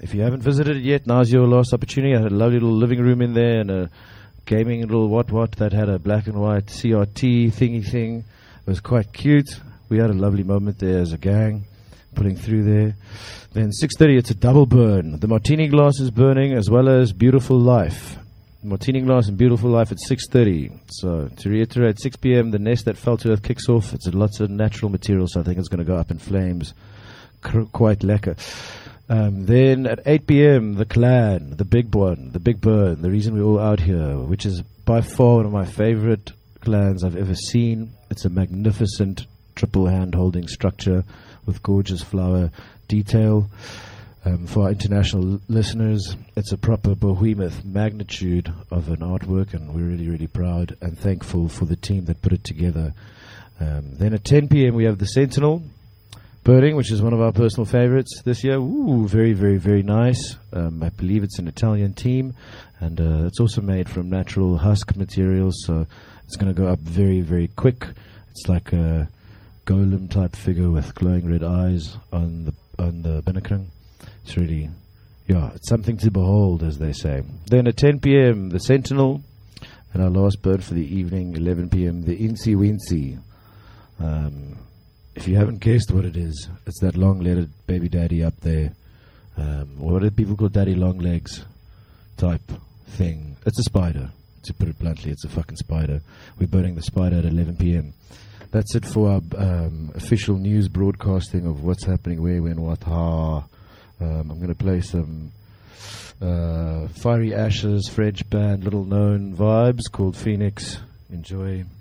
if you haven't visited it yet, now's your last opportunity. I had a lovely little living room in there and a gaming little what that had a black and white CRT thingy thing. It was quite cute. We had a lovely moment there as a gang, pulling through there. Then 6:30, it's a double burn. The martini glass is burning as well as Beautiful Life. Martini glass and Beautiful Life at 6:30. So to reiterate, 6 p.m. the Nest That Fell to Earth kicks off. It's lots of natural materials, so I think it's going to go up in flames. Quite lekker. Then at 8 p.m. the Clan, the big one, the big burn, the reason we're all out here, which is by far one of my favorite clans I've ever seen. It's a magnificent triple hand holding structure with gorgeous flower detail. For our international listeners, it's a proper behemoth magnitude of an artwork, and we're really, really proud and thankful for the team that put it together. Then at 10 p.m. we have the Sentinel burning, which is one of our personal favorites this year. Ooh, very, very, very nice. I believe it's an Italian team, and it's also made from natural husk materials, so it's going to go up very, very quick. It's like a golem type figure with glowing red eyes on the binnacle. It's really, it's something to behold, as they say. Then at 10 p.m. the Sentinel, and our last bird for the evening, 11 p.m. the Incy Wincy. If you haven't guessed what it is, it's that long-legged baby daddy up there. What do people call daddy long legs type thing? It's a spider. To put it bluntly, it's a fucking spider. We're burning the spider at 11 p.m. That's it for our official news broadcasting of what's happening, where, when, what, how. I'm going to play some Fiery Ashes French band, little known vibes, called Phoenix. Enjoy.